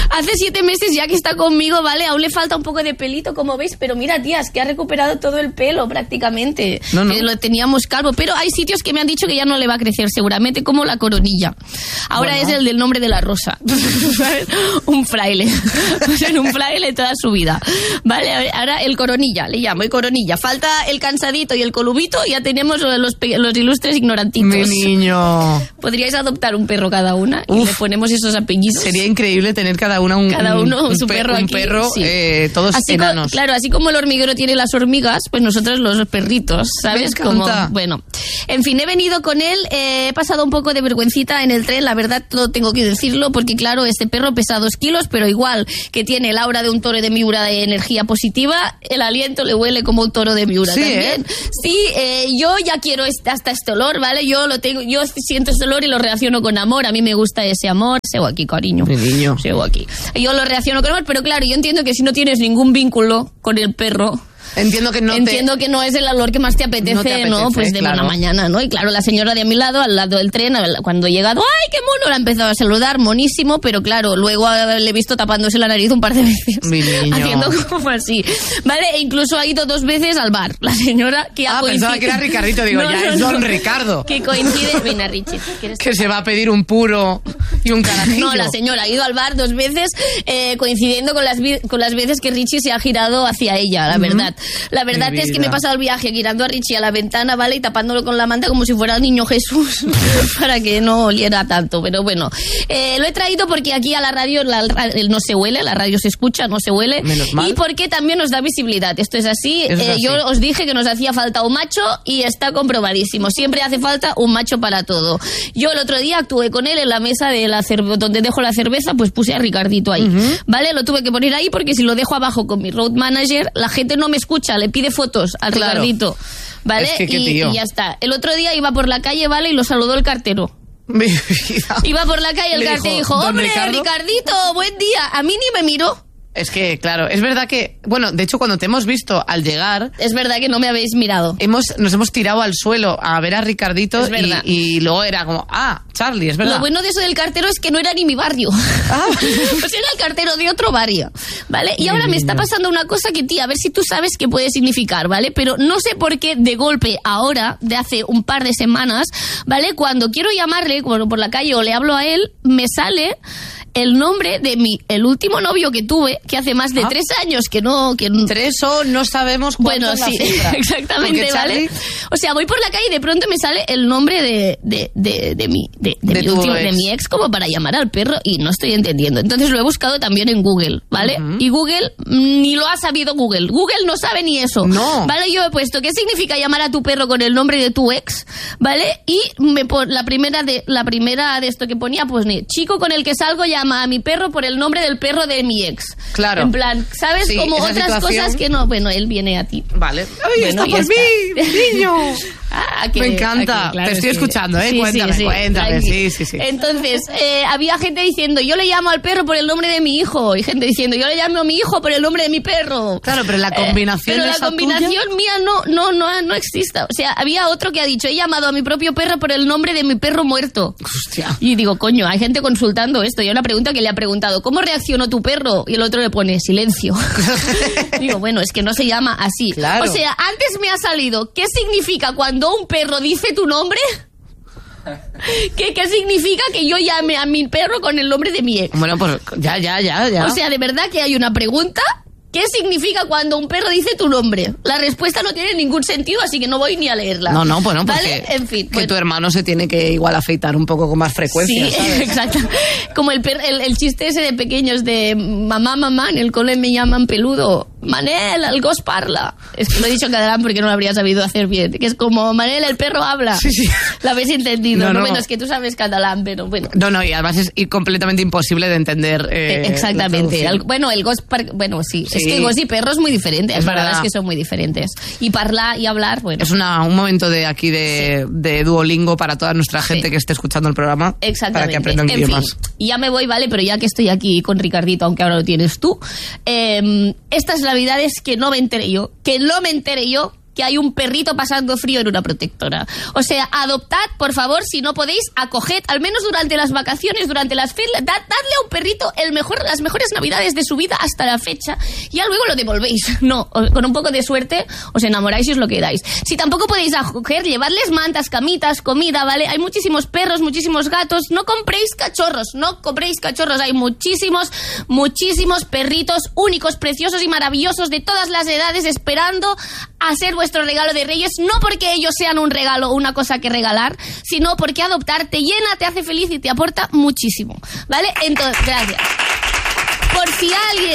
hace 7 meses ya que está conmigo, ¿vale? Aún le falta un poco de pelito, como veis, pero mira, tías, que ha recuperado todo el pelo prácticamente. No. Lo teníamos calvo, pero hay sitios que me han dicho que ya no le va a crecer seguramente, como la coronilla. Ahora es el del nombre de la rosa. ¿Sabes? Un fraile. O sea, un fraile toda su vida. Vale, ahora el coronilla, le llamo, el coronilla. Falta el cansadito y el colubito, ya tenemos los ilustres ignorantitos. Mi niño. Podríais adoptar un perro cada una y le ponemos esos apellidos. Sería increíble tener cada uno su perro aquí. Un perro, sí. Todos así enanos. Claro, así como el hormiguero tiene las hormigas, pues nosotros los perritos, ¿sabes? Me encanta. Bueno, en fin, he venido con él, he pasado un poco de vergüencita en el tren, la verdad, todo tengo que decirlo, porque claro, este perro pesa 2 kilos, pero igual que tiene el aura de un toro de Miura de energía positiva, el aliento le huele como un toro de Miura también. Sí, yo ya quiero hasta este olor, ¿vale? Yo siento este olor y lo reacciono con amor, a mí me gusta ese amor, sigo aquí, cariño. Mi niño. Sigo aquí. Yo lo reacciono con amor, pero claro, yo entiendo que si no tienes ningún vínculo con el perro, Entiendo que no es el olor que más te apetece, ¿no? Pues de claro. una mañana, ¿no? Y claro, la señora de a mi lado, al lado del tren, cuando he llegado, ¡ay, qué mono! La ha empezado a saludar, monísimo, pero claro, luego le he visto tapándose la nariz un par de veces. Mi niño. Haciendo como así. ¿Vale? E incluso ha ido 2 veces al bar. La señora que ha pensaba que era Ricardito, digo, es Don Ricardo. Que coincide... Venga, Richie, ¿quieres? Que se va a pedir un puro y un carajillo. No, la señora ha ido al bar 2 veces, coincidiendo con las veces que Richie se ha girado hacia ella, la verdad. La verdad es que me he pasado el viaje girando a Richie a la ventana, ¿vale? Y tapándolo con la manta como si fuera el niño Jesús, para que no oliera tanto. Pero bueno, lo he traído porque aquí a la radio no se huele, la radio se escucha, no se huele. Menos mal. Y porque también nos da visibilidad. Esto es así. Yo os dije que nos hacía falta un macho y está comprobadísimo. Siempre hace falta un macho para todo. Yo el otro día actué con él en la mesa de donde dejo la cerveza, pues puse a Ricardito ahí. ¿Vale? Lo tuve que poner ahí porque si lo dejo abajo con mi road manager, la gente no me escucha, le pide fotos al Ricardito, ¿vale? Es que, y ya está. El otro día iba por la calle, ¿vale? Y lo saludó el cartero. Mi vida. Iba por la calle el cartero y dijo, hombre, Ricardito, buen día. A mí ni me miró. Es que, claro, es verdad que... Bueno, de hecho, cuando te hemos visto al llegar... Es verdad que no me habéis mirado. Nos hemos tirado al suelo a ver a Ricardito y luego era como... Ah, Charlie, es verdad. Lo bueno de eso del cartero es que no era ni mi barrio. Pues era el cartero de otro barrio, ¿vale? Y ahora me está pasando una cosa que, tía, a ver si tú sabes qué puede significar, ¿vale? Pero no sé por qué de golpe ahora, de hace un par de semanas, ¿vale? Cuando quiero llamarle, bueno, por la calle o le hablo a él, me sale... el nombre de el último novio que tuve, que hace más de 3 años que no... 3 o no sabemos cuánto. Bueno, es la sí, cifra. exactamente, Porque ¿vale? Charlie... O sea, voy por la calle y de pronto me sale el nombre de mi ex como para llamar al perro y no estoy entendiendo. Entonces lo he buscado también en Google, ¿vale? Y Google ni lo ha sabido Google. Google no sabe ni eso. No. ¿Vale? Yo he puesto ¿qué significa llamar a tu perro con el nombre de tu ex? ¿Vale? Y la primera de esto que ponía, pues chico con el que salgo llama a mi perro por el nombre del perro de mi ex. Claro. En plan, ¿sabes? Sí, como esa otras situación... cosas que no... Bueno, él viene a ti. Vale. ¡Ay, Bueno, está por mí, niño! Me encanta. Claro, te estoy escuchando, ¿eh? Sí, cuéntame. Tranqui. Sí. Entonces, había gente diciendo, yo le llamo al perro por el nombre de mi hijo. Y gente diciendo, yo le llamo a mi hijo por el nombre de mi perro. Claro, pero la combinación pero la combinación mía no existe. O sea, había otro que ha dicho, he llamado a mi propio perro por el nombre de mi perro muerto. Hostia. Y digo, coño, hay gente consultando esto. Yo una pregunta que le ha preguntado, ¿cómo reaccionó tu perro? Y el otro le pone, silencio. Digo, bueno, es que no se llama así. Claro. O sea, antes me ha salido, ¿qué significa cuando un perro dice tu nombre? ¿Qué significa que yo llame a mi perro con el nombre de mi ex? Bueno, pues ya. O sea, de verdad que hay una pregunta. ¿Qué significa cuando un perro dice tu nombre? La respuesta no tiene ningún sentido, así que no voy ni a leerla. No, bueno, ¿vale? porque En fin, que tu hermano se tiene que igual afeitar un poco con más frecuencia, sí, ¿sabes? exacto. Como el chiste ese de pequeños de mamá, en el cole me llaman peludo. Manel, el gos parla. Es que lo he dicho en catalán porque no lo habría sabido hacer bien. Que es como, Manel, el perro habla. Sí. Lo habéis entendido. No. Bueno, es que tú sabes catalán, pero bueno. No, y además es completamente imposible de entender. Exactamente. El gos bueno, sí. Es que gos y perro es muy diferente. Es la verdad verdad. es que son muy diferentes. Y parlar y hablar, bueno. Es un momento de aquí de Duolingo para toda nuestra gente que esté escuchando el programa. Exactamente. Para que aprendan idiomas. Fin, y ya me voy, ¿vale? Pero ya que estoy aquí con Ricardito, aunque ahora lo tienes tú, estas navidades que no me enteré yo, que hay un perrito pasando frío en una protectora. O sea, adoptad, por favor, si no podéis, acoged, al menos durante las vacaciones, durante las fiestas, dadle a un perrito las mejores navidades de su vida hasta la fecha, y ya luego lo devolvéis. No, con un poco de suerte os enamoráis y os lo quedáis. Si tampoco podéis acoger, llevadles mantas, camitas, comida, ¿vale? Hay muchísimos perros, muchísimos gatos. No compréis cachorros. Hay muchísimos perritos únicos, preciosos y maravillosos de todas las edades esperando a ser vuestro regalo de Reyes, no porque ellos sean un regalo o una cosa que regalar, sino porque adoptar te llena, te hace feliz y te aporta muchísimo, ¿vale? Entonces, gracias. Por si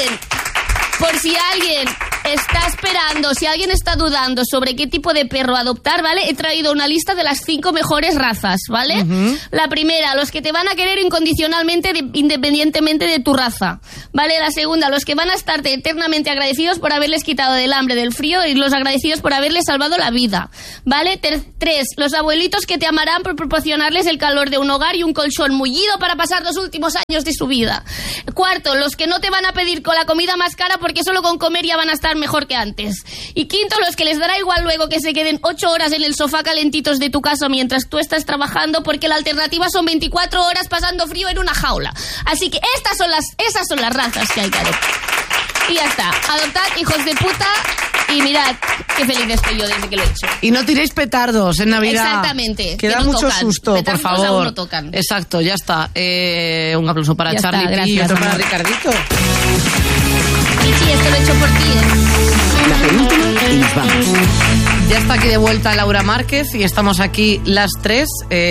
alguien está esperando, si alguien está dudando sobre qué tipo de perro adoptar, ¿vale? He traído una lista de las 5 mejores razas, ¿vale? Uh-huh. La primera, los que te van a querer incondicionalmente, independientemente de tu raza, ¿vale? La segunda, los que van a estarte eternamente agradecidos por haberles quitado del hambre, del frío, y los agradecidos por haberles salvado la vida, ¿vale? 3, los abuelitos que te amarán por proporcionarles el calor de un hogar y un colchón mullido para pasar los últimos años de su vida. 4, los que no te van a pedir con la comida más cara porque solo con comer ya van a estar mejor que antes. Y 5, los que les dará igual luego que se queden 8 horas en el sofá calentitos de tu casa mientras tú estás trabajando, porque la alternativa son 24 horas pasando frío en una jaula. Así que esas son las razas que hay que adoptar. Y ya está. Adoptad, hijos de puta, y mirad qué feliz estoy yo desde que lo he hecho. Y no tiréis petardos en Navidad. Exactamente. Que da no mucho tocan. susto, petardos por favor. Aún no tocan. Exacto, ya está. Un aplauso para ya Charlie está, y otro para Ricardito. Sí, esto lo he hecho por ti, La penúltima y nos vamos. Ya está aquí de vuelta Laura Márquez y estamos aquí las 3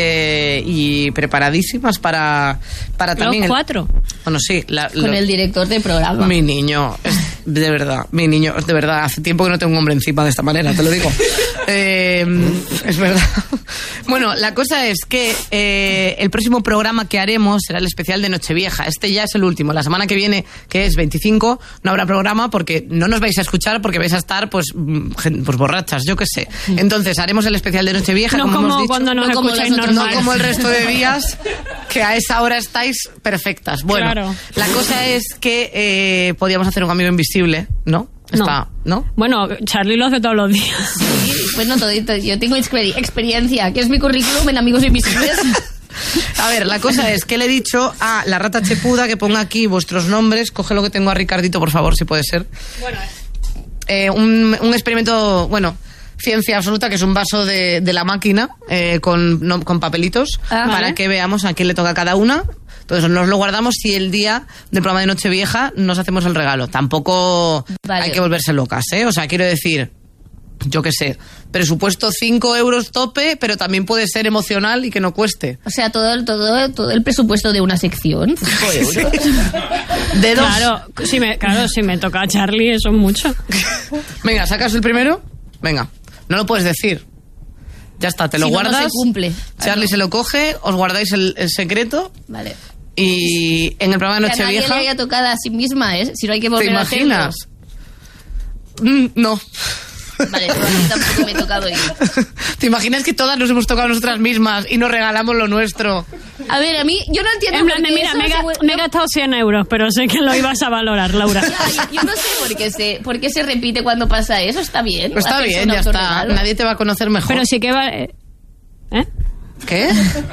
y preparadísimas para también... Los 4. Bueno, sí. Con el director de programa. Mi niño, de verdad, hace tiempo que no tengo un hombre encima de esta manera, te lo digo. Es verdad. Bueno, la cosa es que el próximo programa que haremos será el especial de Nochevieja. Este ya es el último. La semana que viene, que es 25, no habrá programa porque no nos vais a escuchar, porque vais a estar pues borrachas, yo qué sé. Entonces haremos el especial de Nochevieja, no como hemos dicho, cuando nos escucháis normal. no como el resto de días, que a esa hora estáis perfectas. Bueno, claro. La cosa es que podíamos hacer un amigo invisible, ¿no? ¿No? Bueno, Charlie lo hace todos los días. Sí, bueno, todito. Yo tengo experiencia, que es mi currículum en Amigos Invisibles. A ver, la cosa es que le he dicho a la rata chepuda que ponga aquí vuestros nombres. Coge lo que tengo a Ricardito, por favor, si puede ser. Bueno, un experimento, ciencia absoluta, que es un vaso de la máquina con papelitos, para que veamos a quién le toca a cada una. Entonces nos lo guardamos y el día del programa de Nochevieja nos hacemos el regalo. Tampoco hay que volverse locas, ¿eh? O sea, quiero decir, yo qué sé, presupuesto 5 euros tope, pero también puede ser emocional y que no cueste. O sea, todo el presupuesto de una sección, 5 euros. De 2. Claro, si me toca a Charlie, eso es mucho. Venga, ¿sacas el primero? Venga, no lo puedes decir. Ya está, te lo guardas. No se cumple. Charlie se lo coge, os guardáis el secreto. Vale. Y en el programa de Nochevieja... Que a nadie le haya tocado a sí misma, ¿eh? Si no hay que volver a hacerlo. ¿Te imaginas? No. Vale, pero a mí tampoco me he tocado yo. ¿Te imaginas que todas nos hemos tocado nosotras mismas y nos regalamos lo nuestro? A ver, a mí, yo no entiendo. En plan, mira, me he gastado 100 euros, pero sé que lo ibas a valorar, Laura. Yo no sé por qué se repite cuando pasa eso. Está bien. Pues está bien, ya está. Nadie te va a conocer mejor. Pero sí que va... ¿Qué?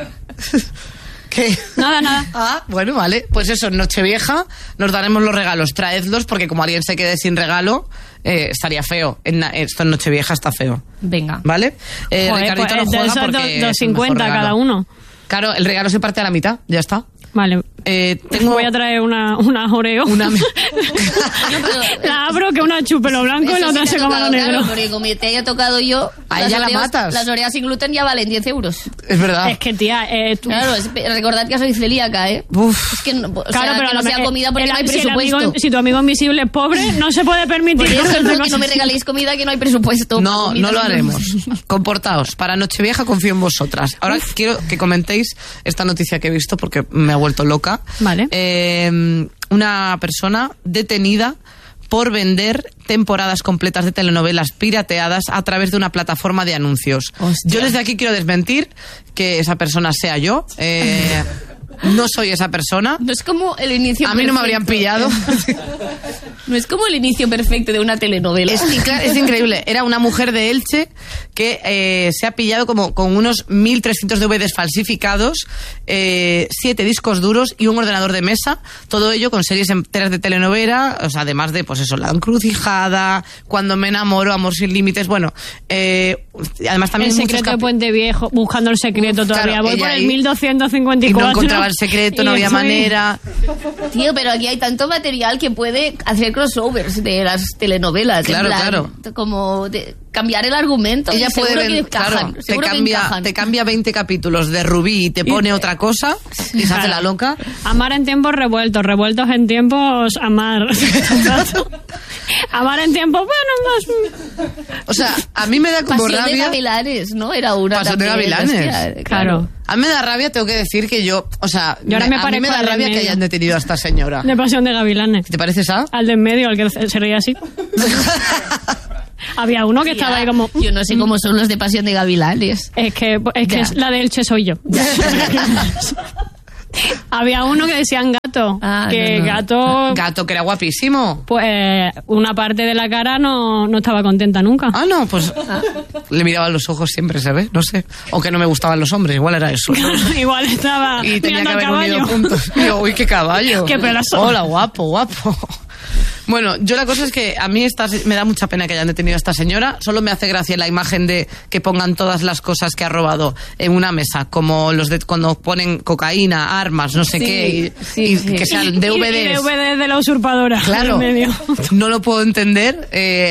¿Qué? Nada. Ah, bueno, vale. Pues eso, en Nochevieja nos daremos los regalos. Traedlos, porque como alguien se quede sin regalo, estaría feo. Esto en Nochevieja está feo. Venga. ¿Vale? Ricardito pues, no juega porque 2,50 cada uno. Claro, el regalo se parte a la mitad, ya está. Vale. Voy a traer una Oreo. La abro, que una chupelo blanco y la otra se coma lo negro. Claro, porque como te haya tocado yo, a ella la matas. Las Oreas sin gluten ya valen 10 euros. Es verdad. Es que, tía, Claro, recordad que soy celíaca, ¿eh? Uf. Es que no, pero que no sea comida porque no hay presupuesto. Si tu amigo invisible es pobre, no se puede permitir. Por eso que no me regaléis comida, que no hay presupuesto. No lo haremos. Comportaos. Para Nochevieja confío en vosotras. Ahora quiero que comentéis esta noticia que he visto porque me ha vuelto loca. Vale. Una persona detenida por vender temporadas completas de telenovelas pirateadas a través de una plataforma de anuncios. Hostia. Yo desde aquí quiero desmentir que esa persona sea yo. no soy esa persona. No es como el inicio A mí no me habrían pillado. No es como el inicio perfecto de una telenovela. Es increíble. Era una mujer de Elche que se ha pillado como con unos 1.300 DVDs falsificados, 7 discos duros y un ordenador de mesa. Todo ello con series enteras de telenovela, o sea, además de, pues eso, La Encrucijada, Cuando me enamoro, Amor sin límites. Bueno, además también El secreto de Puente Viejo, buscando el secreto todavía. Claro, voy por ahí, el 1254. y no encontraba el secreto, no había manera. Tío, pero aquí hay tanto material que puede hacer crossovers de las telenovelas. Claro, en plan, claro. Como cambiar el argumento. Ella puede seguro que ver, encajan, claro, seguro que encajan. te cambia 20 capítulos de Rubí y te pone otra cosa y se hace la loca. Amar en tiempos revueltos, revueltos en tiempos amar. Amar en tiempos, bueno, más... O sea, a mí me da como Pasión de rabia. Gavilanes, ¿no? Era una Pasión de también, Gavilanes. hostia, Claro. A mí me da rabia, tengo que decir que yo, o sea, Yo ahora me a mí parezco me da al del rabia que medio. hayan detenido a esta señora. De Pasión de Gavilanes. ¿Te pareces a? Al de en medio, al que se reía así. Había uno que estaba ahí como... Yo no sé cómo son los de Pasión de Gavilanes. Es que Ya. es la de Elche soy yo. Había uno que decían gato. Ah, que no. gato... Gato, que era guapísimo. Pues una parte de la cara no estaba contenta nunca. Ah, no, pues le miraba los ojos siempre, ¿sabes? No sé. O que no me gustaban los hombres, igual era eso. Igual estaba Y tenía que mirando al haber unido caballo. puntos. Y yo, uy, qué caballo. Qué pelazo. Hola, guapo, guapo. Bueno, yo la cosa es que a mí me da mucha pena que hayan detenido a esta señora. Solo me hace gracia la imagen de que pongan todas las cosas que ha robado en una mesa, como los de cuando ponen cocaína, armas, no sé qué, y que sean DVDs. Y DVDs de la usurpadora. Claro, en medio. no lo puedo entender.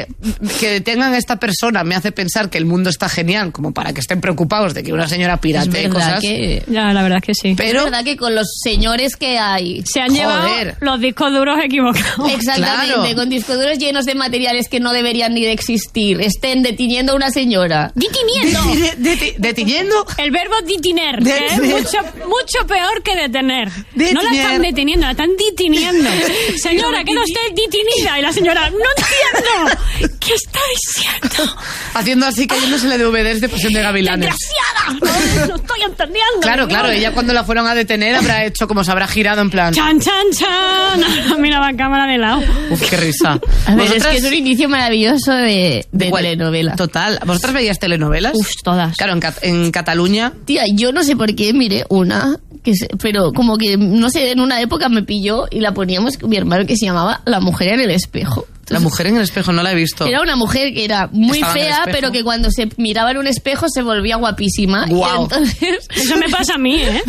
Que detengan a esta persona me hace pensar que el mundo está genial, como para que estén preocupados de que una señora Es piratee verdad cosas. que... Ya, la verdad es que sí. Pero Es verdad que con los señores que hay... Se han llevado Joder. los discos duros equivocados. Exactamente, Claro. con discos duros llenos de materiales que no deberían ni de existir. Estén deteniendo a una señora. ¡Detiniendo! deteniendo. El verbo ditiner, que es Detener. mucho peor que detener. No la Detener. están deteniendo, la están deteniendo. Señora, que no esté detenida. Y la señora, no entiendo. ¿Qué está diciendo? Haciendo así, cayéndosele DVDs de Pasión de Gavilanes. ¡Desgraciada! No estoy entendiendo. Claro, claro, señora. ella cuando la fueron a detener habrá hecho como se habrá girado en plan. ¡Chan, chan, chan! Miraba cámara de lado. Uf, qué risa. A ver, es ¿Vosotras- que es un inicio maravilloso de Igual, telenovela. Total. ¿Vosotras veías telenovelas? Uf, todas. Claro, en Cataluña. Tía, yo no sé por qué miré una, pero como que, no sé, en una época me pilló y la poníamos con mi hermano, que se llamaba La mujer en el espejo. La mujer en el espejo no la he visto. Era una mujer que era muy Estaba en el fea, espejo. pero que cuando se miraba en un espejo se volvía guapísima. Guau. Y entonces... Eso me pasa a mí, ¿eh?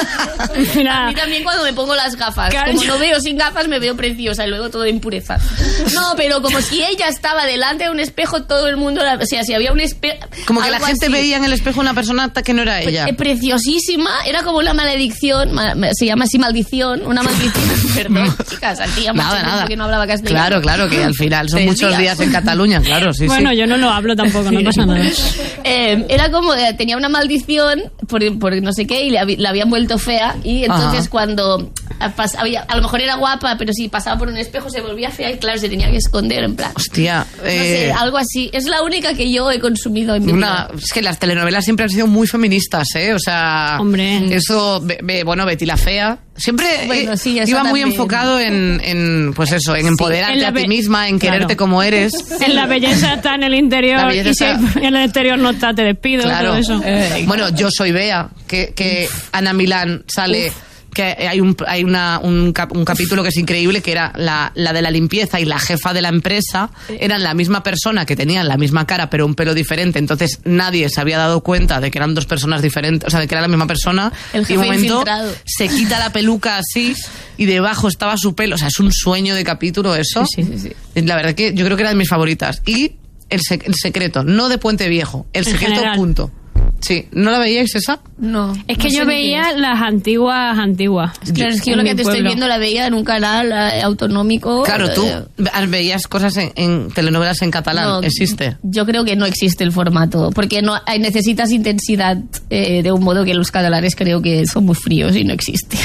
A Mira, mí también cuando me pongo las gafas. Claro, Como yo- no veo sin gafas, me veo preciosa y luego todo de impureza. No, pero como si ella estaba delante de un espejo, todo el mundo... O sea, si había un espejo... Como que la gente veía en el espejo una persona que no era ella. Preciosísima, era como una maledicción, se llama así maldición, una maldición. Perdón, chicas, Antía, mucho tiempo Nada. que no hablaba castellano. Claro, claro, que al final son 3 muchos días en Cataluña, claro, sí, bueno, sí. yo no lo hablo tampoco, no pasa nada. Era como, tenía una maldición por no sé qué y la habían vuelto fea y entonces Ajá. cuando a lo mejor era guapa, pero si pasaba por un espejo se volvía fea y claro, se tenía que esconder en plan. Hostia, No sé, algo así. Es la única que yo he consumido en mi vida. es que las telenovelas siempre han sido muy feministas, ¿eh? O sea, Hombre. eso, bueno, Betty la Fea, siempre Bueno, sí, eso iba muy también. enfocado en pues eso, en empoderarte En la a ti be- misma, en quererte Claro. como eres. En la belleza está en el interior La belleza y si está- en el exterior no está, te despido, Claro. todo eso. Bueno, Yo soy Bea, que Ana Milán sale. Que hay un capítulo que es increíble, que era la de la limpieza y la jefa de la empresa eran la misma persona, que tenían la misma cara pero un pelo diferente, entonces nadie se había dado cuenta de que eran dos personas diferentes, o sea, de que era la misma persona. El y jefe un momento infiltrado. se quita la peluca así y debajo estaba su pelo, o sea, es un sueño de capítulo eso. Sí, sí, sí. La verdad que yo creo que era de mis favoritas. Y el secreto, no de Puente Viejo, el En secreto general. punto. Sí, ¿no la veíais esa? No. Es que no sé yo ni qué veía es. las antiguas. Claro, es que yo en lo mi que te estoy pueblo. viendo la veía en un canal autonómico. Claro, tú veías cosas en telenovelas en catalán. No, ¿Existe? Yo creo que no existe el formato, porque no necesitas intensidad de un modo que los catalanes creo que son muy fríos y no existe.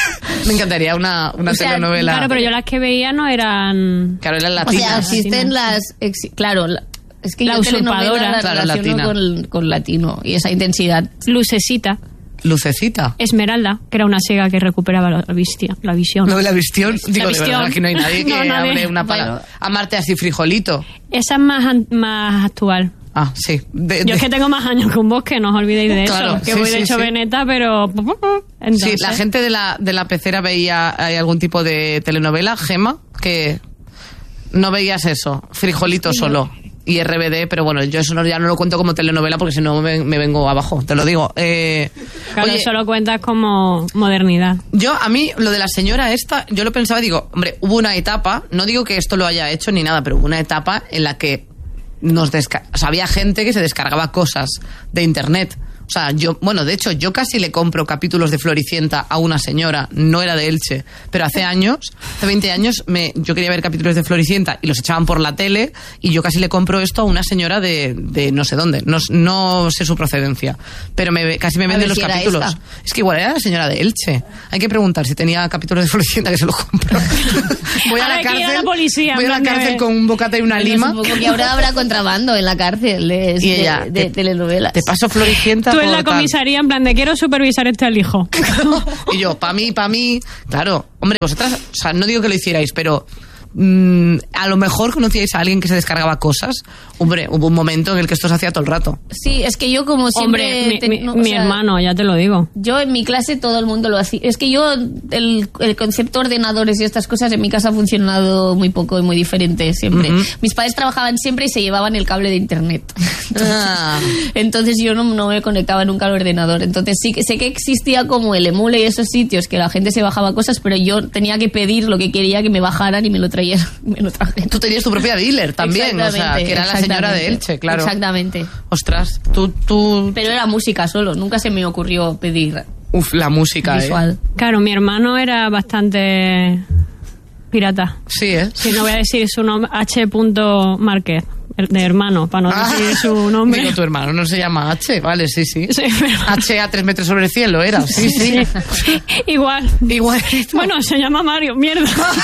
Me encantaría una O sea, telenovela. Claro, pero yo las que veía no eran... Claro, eran O latinas. sea, existen latinas. claro, es que La yo telenovela usurpadora, la claro, relaciono latina. con latino y esa intensidad. Lucecita. Lucecita. Esmeralda, que era una ciega que recuperaba la visión. Lo de la visión, digo, de verdad que no hay nadie que No, nadie. hable una palabra. Amarte así, frijolito. Esa es más actual. Ah, sí. Yo es que tengo más años que un vos, que no os olvidéis de Claro, eso. Que sí, voy de sí, choveneta, pero... Entonces, Sí, la gente de la pecera veía algún tipo de telenovela, Gema, que no veías eso, frijolito solo. Y RBD, pero bueno, yo eso ya no lo cuento como telenovela porque si no me vengo abajo, te lo digo. claro, oye, eso lo cuentas como modernidad. a mí, lo de la señora esta, yo lo pensaba, digo, hombre, hubo una etapa, no digo que esto lo haya hecho ni nada, pero hubo una etapa en la que había gente que se descargaba cosas de internet. O sea, de hecho, yo casi le compro capítulos de Floricienta a una señora, no era de Elche, pero hace 20 años, yo quería ver capítulos de Floricienta y los echaban por la tele y yo casi le compro esto a una señora de no sé dónde, no sé su procedencia, pero casi me venden los capítulos. Es que igual era la señora de Elche. Hay que preguntar si tenía capítulos de Floricienta que se los compro. Voy a la cárcel con un bocata y una lima. Y ahora habrá contrabando en la cárcel de telenovelas. Te paso Floricienta. Tú en la comisaría en plan de quiero supervisar este alijo. Y yo, pa' mí, claro. Hombre, vosotras, o sea, no digo que lo hicierais, pero a lo mejor conocíais a alguien que se descargaba cosas. Hombre, hubo un momento en el que esto se hacía todo el rato. Sí, es que yo como siempre... Hombre, mi hermano, ya te lo digo. Yo en mi clase todo el mundo lo hacía. Es que yo, el concepto ordenadores y estas cosas en mi casa ha funcionado muy poco y muy diferente siempre. Mis padres trabajaban siempre y se llevaban el cable de internet. Entonces yo no me conectaba nunca al ordenador. Entonces sí que sé que existía como el Emule y esos sitios que la gente se bajaba cosas, pero yo tenía que pedir lo que quería que me bajaran y me lo trajeran. Tú tenías tu propia dealer también, o sea, que era la señora de Elche, claro. Exactamente. Ostras, tú... Pero era música solo, nunca se me ocurrió pedir... La música, visual. Claro, mi hermano era bastante pirata. Sí, ¿eh? Sí, no voy a decir su nombre, H. Márquez, de hermano, para no decir su nombre. Digo, tu hermano no se llama H, vale, sí. Sí, pero... H a 3 metros sobre el cielo era, sí. Igual. Bueno, se llama Mario, mierda.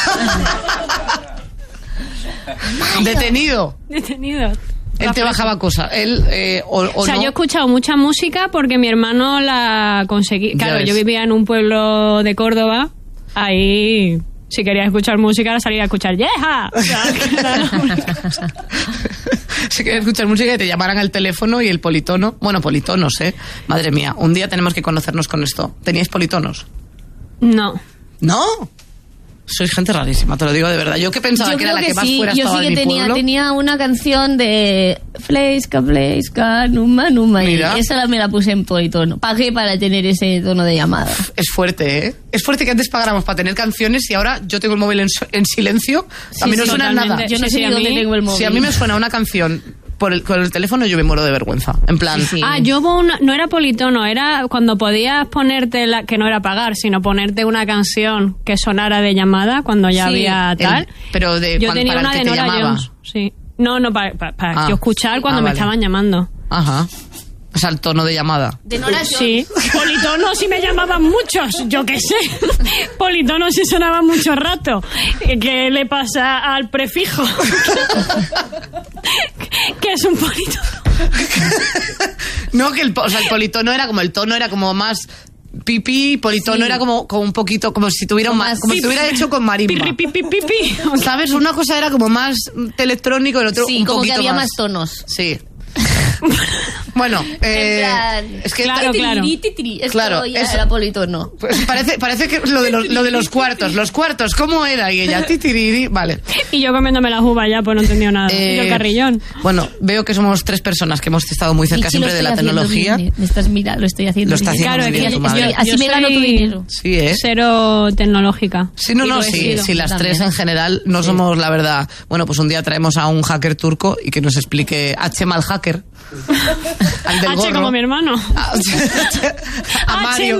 Detenido. Él te bajaba cosas. Él, o sea, no. Yo he escuchado mucha música porque mi hermano la conseguí. Claro, yo vivía en un pueblo de Córdoba. Ahí, si querías escuchar música, salía a escuchar ¡Yeja! O sea, si querías escuchar música y te llamaran al teléfono y el politono. Bueno, politonos, Madre mía, un día tenemos que conocernos con esto. ¿Teníais politonos? No. ¿No? Sois gente rarísima, te lo digo de verdad. Yo que pensaba que era la que más fuera estaba de mi pueblo. Yo tenía una canción de Fleiska, Numa, Numa. Mira. Y esa me la puse en politono. Pagué para tener ese tono de llamada. Es fuerte, ¿eh? Es fuerte que antes pagáramos para tener canciones y ahora yo tengo el móvil en silencio. A mí no suena nada. Yo no sé dónde tengo el móvil. Si a mí me suena una canción con el teléfono, yo me muero de vergüenza. En plan... Sí. Yo no era politono, era cuando podías ponerte, que no era pagar, sino ponerte una canción que sonara de llamada cuando ya había tal. Pero yo tenía para una el que de te Nora llamaba. Jones. Sí. No, para yo escuchar cuando me vale. estaban llamando. Ajá. O sea, el tono de llamada. De Nora Jones. Sí. Politono sí me llamaban muchos, yo qué sé. Politono sí sonaba mucho rato. ¿Qué le pasa al prefijo? ¿Qué es un politono? No, que el politono era como el tono era como más pipí, politono era como un poquito como si tuviera como si estuviera hecho con marimba. Pipi. ¿Sabes? Una cosa era como más electrónico, el otro un como poquito que había más más tonos. Sí. Bueno, es que claro. Esto claro, ya eso, era politono. Pues parece que lo de los cuartos, ¿cómo era? Y ella, titiriri, vale. Y yo comiéndome las uvas ya, pues no entendí nada. Y yo carrillón. Bueno, veo que somos 3 personas que hemos estado muy cerca siempre de la tecnología. Lo estoy haciendo. Lo está haciendo claro, muy bien tu madre. Así me gano tu dinero. Sí, ¿eh? Cero tecnológica. Sí, sí, las 3 en general no somos, la verdad. Bueno, pues un día traemos a un hacker turco y que nos explique H mal hacker. Al del H gorro. como mi hermano. A Mario.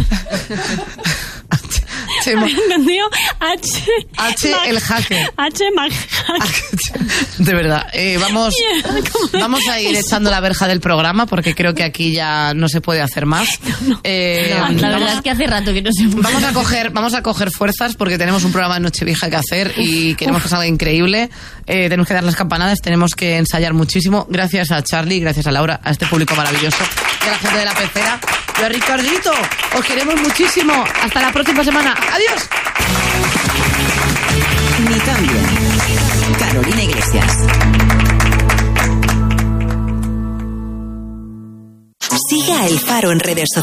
Chema. ¿Entendido? H el hacker. H más hacker. De verdad. Vamos a ir echando la verja del programa porque creo que aquí ya no se puede hacer más. La verdad es que hace rato que no se puede. Vamos a coger fuerzas porque tenemos un programa de Nochevieja que hacer y queremos que salga increíble. Tenemos que dar las campanadas, tenemos que ensayar muchísimo. Gracias a Charlie, gracias a Laura, a este público maravilloso, y a la gente de la pecera. yo a Ricardito. Os queremos muchísimo. Hasta la próxima semana. Adiós. Ni tan bien. Carolina Iglesias. Sigue a El Faro en redes sociales.